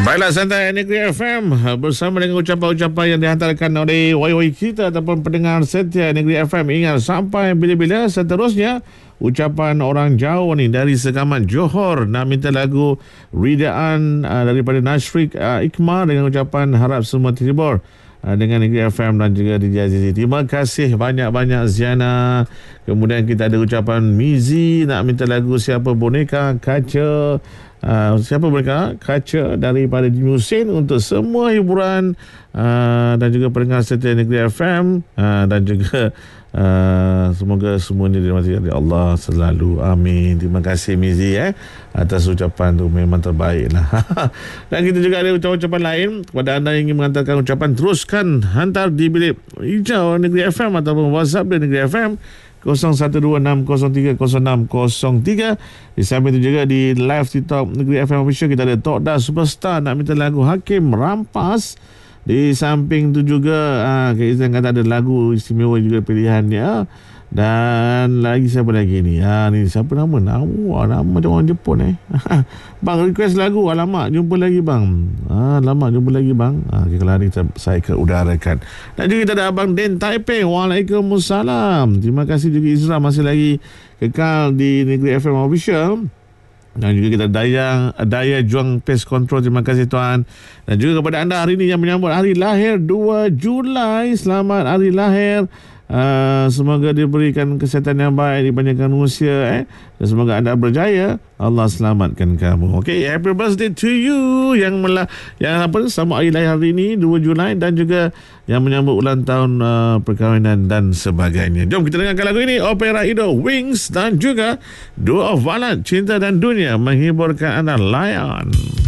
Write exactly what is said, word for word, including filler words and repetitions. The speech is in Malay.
Baiklah, Santai Negeri F M bersama dengan ucapan-ucapan yang dihantarkan oleh Y Y kita ataupun pendengar setia Negeri F M. Ingat, sampai bila-bila seterusnya ucapan orang jauh ni dari Segamat Johor nak minta lagu Ridaan uh, daripada Nashrik uh, Ikmar dengan ucapan harap semua terhibur uh, dengan Negeri F M dan juga D J Azizi. Terima kasih banyak-banyak Ziana. Kemudian kita ada ucapan Mizi nak minta lagu Siapa Boneka Kaca. Uh, siapa mereka kaca daripada Jimmy Hussein untuk semua hiburan uh, dan juga pendengar setia Negeri F M uh, dan juga uh, semoga semuanya dirahmati oleh Allah selalu, amin. Terima kasih Mizi eh atas ucapan tu, memang terbaik lah. Dan kita juga ada ucapan-ucapan lain kepada anda yang ingin menghantarkan ucapan, teruskan hantar di bilik hijau Negeri F M ataupun WhatsApp di Negeri F M kosong satu dua enam kosong tiga kosong enam kosong tiga. Di samping itu juga di live TikTok Negeri F M Official kita ada Tokda Superstar nak minta lagu Hakim Rampas. Di samping itu juga uh, Kak Izan kata ada lagu istimewa juga pilihannya. Dan lagi siapa lagi ni? Ha, ni siapa nama? Nama, nama macam orang Jepun eh. Bang request lagu, alamak jumpa lagi bang. Ha, alamak jumpa lagi bang. Ha, okay, kalau hari kita, saya ke udarakan. Dan juga kita ada Abang Den Taiping. Waalaikumsalam. Terima kasih juga Izra masih lagi kekal di Negeri F M Official. Dan juga kita Daya Daya Juang Pest Control. Terima kasih tuan. Dan juga kepada anda hari ini yang menyambut hari lahir dua Julai. Selamat hari lahir. Uh, semoga diberikan kesihatan yang baik, dipanjangkan usia eh dan semoga anda berjaya. Allah selamatkan kamu. Okay, happy birthday to you yang mela, yang apa sama hari lahir hari ini dua Julai dan juga yang menyambut ulang tahun uh, perkahwinan dan sebagainya. Jom kita dengarkan lagu ini, Opera Ido Wings dan juga Duo of Valat Cinta dan Dunia menghiburkan anda. Lion.